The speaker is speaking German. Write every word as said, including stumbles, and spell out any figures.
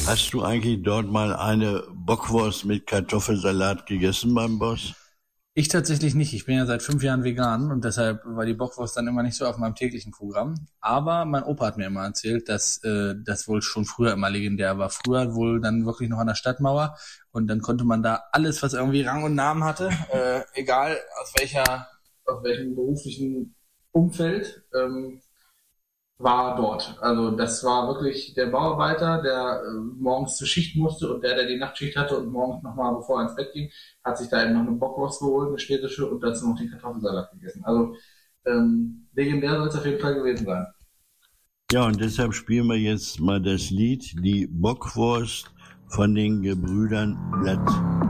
Hast du eigentlich dort mal eine Bockwurst mit Kartoffelsalat gegessen beim Boss? Ich tatsächlich nicht. Ich bin ja seit fünf Jahren vegan und deshalb war die Bockwurst dann immer nicht so auf meinem täglichen Programm. Aber mein Opa hat mir immer erzählt, dass äh, das wohl schon früher immer legendär war. Früher wohl dann wirklich noch an der Stadtmauer und dann konnte man da alles, was irgendwie Rang und Namen hatte, äh, egal aus welcher, aus welchem beruflichen Umfeld, ähm, war dort. Also das war wirklich der Bauarbeiter, der äh, morgens zur Schicht musste und der, der die Nachtschicht hatte und morgens nochmal, bevor er ins Bett ging, hat sich da eben noch eine Bockwurst geholt, eine städtische und dazu noch den Kartoffelsalat gegessen. Also ähm, legendär soll es auf jeden Fall gewesen sein. Ja, und deshalb spielen wir jetzt mal das Lied Die Bockwurst von den Gebrüdern Blatt.